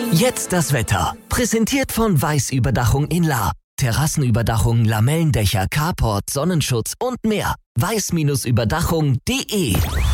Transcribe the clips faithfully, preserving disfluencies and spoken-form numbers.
Jetzt das Wetter. Präsentiert von Weiß-Überdachung in Lahr. Terrassenüberdachung, Lamellendächer, Carport, Sonnenschutz und mehr. weiß Überdachung punkt de.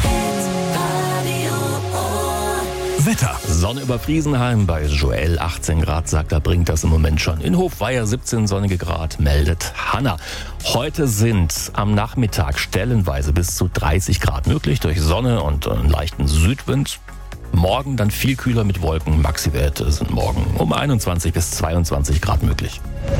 Wetter. Sonne über Friesenheim bei Joel achtzehn Grad, sagt er, bringt das im Moment schon. In Hofweier siebzehn sonnige Grad, meldet Hanna. Heute sind am Nachmittag stellenweise bis zu dreißig Grad möglich durch Sonne und einen leichten Südwind. Morgen dann viel kühler mit Wolken. Maxi-Werte sind morgen um einundzwanzig bis zweiundzwanzig Grad möglich.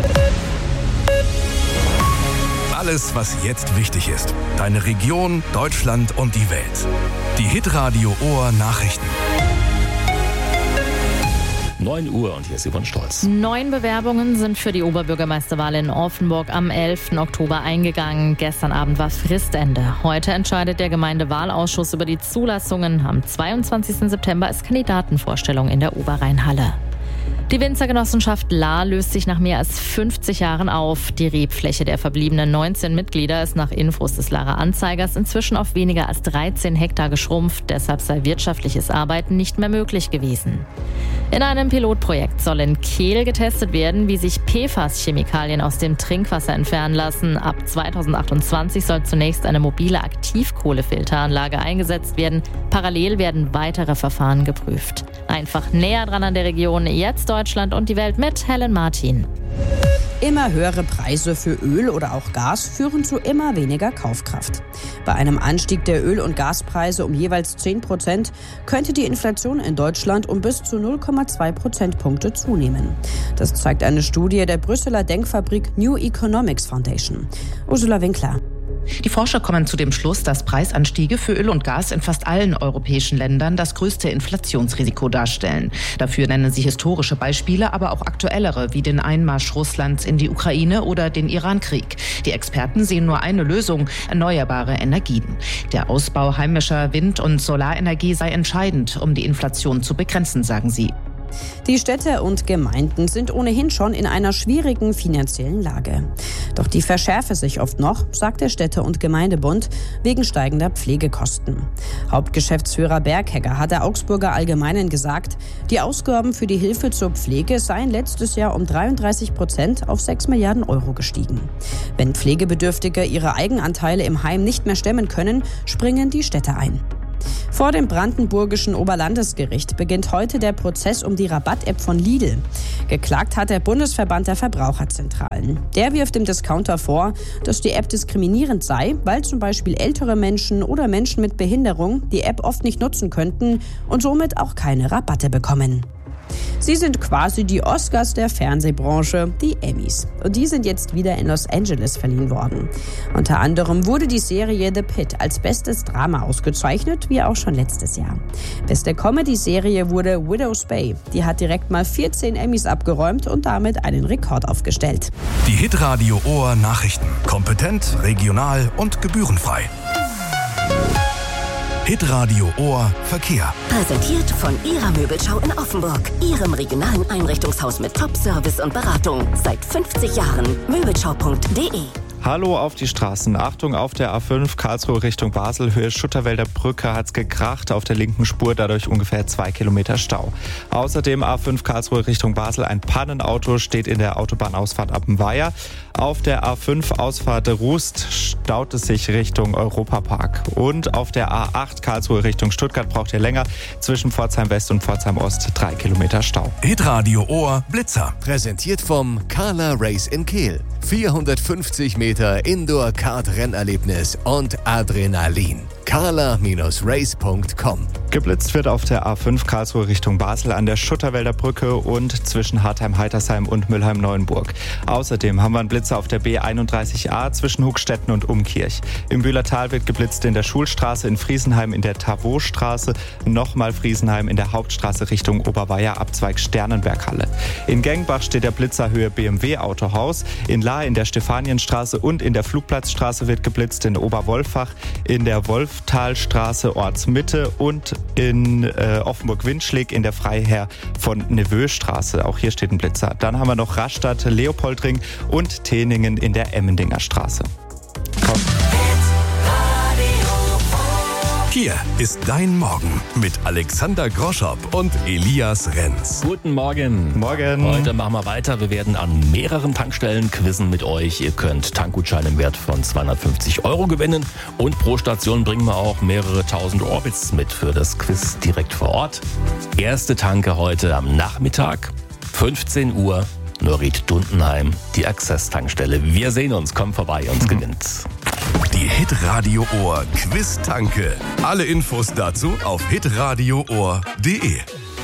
Alles, was jetzt wichtig ist. Deine Region, Deutschland und die Welt. Die Hitradio Ohr Nachrichten. neun Uhr und hier ist Yvonne Stolz. Neun Bewerbungen sind für die Oberbürgermeisterwahl in Offenburg am elften Oktober eingegangen. Gestern Abend war Fristende. Heute entscheidet der Gemeindewahlausschuss über die Zulassungen. Am zweiundzwanzigsten September ist Kandidatenvorstellung in der Oberrheinhalle. Die Winzergenossenschaft Lahr löst sich nach mehr als fünfzig Jahren auf. Die Rebfläche der verbliebenen neunzehn Mitglieder ist nach Infos des Lahrer Anzeigers inzwischen auf weniger als dreizehn Hektar geschrumpft. Deshalb sei wirtschaftliches Arbeiten nicht mehr möglich gewesen. In einem Pilotprojekt soll in Kehl getestet werden, wie sich P F A S-Chemikalien aus dem Trinkwasser entfernen lassen. Ab zweitausendachtundzwanzig soll zunächst eine mobile Aktivkohlefilteranlage eingesetzt werden. Parallel werden weitere Verfahren geprüft. Einfach näher dran an der Region, jetzt Deutschland und die Welt mit Helen Martin. Immer höhere Preise für Öl oder auch Gas führen zu immer weniger Kaufkraft. Bei einem Anstieg der Öl- und Gaspreise um jeweils zehn Prozent könnte die Inflation in Deutschland um bis zu null Komma zwei Prozentpunkte zunehmen. Das zeigt eine Studie der Brüsseler Denkfabrik New Economics Foundation. Ursula Winkler. Die Forscher kommen zu dem Schluss, dass Preisanstiege für Öl und Gas in fast allen europäischen Ländern das größte Inflationsrisiko darstellen. Dafür nennen sie historische Beispiele, aber auch aktuellere, wie den Einmarsch Russlands in die Ukraine oder den Irankrieg. Die Experten sehen nur eine Lösung: erneuerbare Energien. Der Ausbau heimischer Wind- und Solarenergie sei entscheidend, um die Inflation zu begrenzen, sagen sie. Die Städte und Gemeinden sind ohnehin schon in einer schwierigen finanziellen Lage. Doch die verschärfe sich oft noch, sagt der Städte- und Gemeindebund, wegen steigender Pflegekosten. Hauptgeschäftsführer Berghegger hat der Augsburger Allgemeinen gesagt, die Ausgaben für die Hilfe zur Pflege seien letztes Jahr um dreiunddreißig Prozent auf sechs Milliarden Euro gestiegen. Wenn Pflegebedürftige ihre Eigenanteile im Heim nicht mehr stemmen können, springen die Städte ein. Vor dem brandenburgischen Oberlandesgericht beginnt heute der Prozess um die Rabatt-App von Lidl. Geklagt hat der Bundesverband der Verbraucherzentralen. Der wirft dem Discounter vor, dass die App diskriminierend sei, weil zum Beispiel ältere Menschen oder Menschen mit Behinderung die App oft nicht nutzen könnten und somit auch keine Rabatte bekommen. Sie sind quasi die Oscars der Fernsehbranche, die Emmys. Und die sind jetzt wieder in Los Angeles verliehen worden. Unter anderem wurde die Serie The Pitt als bestes Drama ausgezeichnet, wie auch schon letztes Jahr. Beste Comedy-Serie wurde Widow's Bay. Die hat direkt mal vierzehn Emmys abgeräumt und damit einen Rekord aufgestellt. Die Hitradio Ohr Nachrichten. Kompetent, regional und gebührenfrei. Hitradio Ohr Verkehr. Präsentiert von Ihrer Möbelschau in Offenburg. Ihrem regionalen Einrichtungshaus mit Top-Service und Beratung. Seit fünfzig Jahren. Möbelschau punkt de. Hallo auf die Straßen. Achtung auf der A fünf Karlsruhe Richtung Basel. Höhe Schutterwälder Brücke hat's gekracht. Auf der linken Spur dadurch ungefähr zwei Kilometer Stau. Außerdem A fünf Karlsruhe Richtung Basel. Ein Pannenauto steht in der Autobahnausfahrt Appenweier. Auf der A fünf Ausfahrt Rust staut es sich Richtung Europapark. Und auf der A acht Karlsruhe Richtung Stuttgart braucht ihr länger. Zwischen Pforzheim West und Pforzheim Ost drei Kilometer Stau. Hitradio Ohr Blitzer. Präsentiert vom Carla Race in Kehl. vierhundertfünfzig Meter Indoor-Kart-Rennerlebnis und Adrenalin. carla Race punkt com. Geblitzt wird auf der A fünf Karlsruhe Richtung Basel an der Schutterwälder Brücke und zwischen Hartheim-Heitersheim und Mülheim-Neuenburg. Außerdem haben wir einen Blitzer auf der B einunddreißig A zwischen Huckstetten und Umkirch. Im Bühlertal wird geblitzt in der Schulstraße, in Friesenheim in der Tavotstraße, nochmal Friesenheim in der Hauptstraße Richtung Oberweier, Abzweig Sternenberghalle. In Gengbach steht der Blitzer Höhe B M W Autohaus. In Lahr in der Stefanienstraße und in der Flugplatzstraße wird geblitzt, in Oberwolfach, in der Wolftalstraße Ortsmitte und in äh, Offenburg-Windschlik in der Freiherr von Neveu-Straße. Auch hier steht ein Blitzer. Dann haben wir noch Rastatt, Leopoldring und Teningen in der Emmendinger Straße. Komm. Hier ist dein Morgen mit Alexander Groschopp und Elias Renz. Guten Morgen. Morgen. Heute machen wir weiter. Wir werden an mehreren Tankstellen quizzen mit euch. Ihr könnt Tankgutscheine im Wert von zweihundertfünfzig Euro gewinnen. Und pro Station bringen wir auch mehrere tausend Orbits mit für das Quiz direkt vor Ort. Erste Tanke heute am Nachmittag, fünfzehn Uhr. Norit-Dundenheim, die Access-Tankstelle. Wir sehen uns, kommt vorbei und gewinnt. Die Hitradio Ohr Quiz-Tanke. Alle Infos dazu auf hitradio ohr punkt de.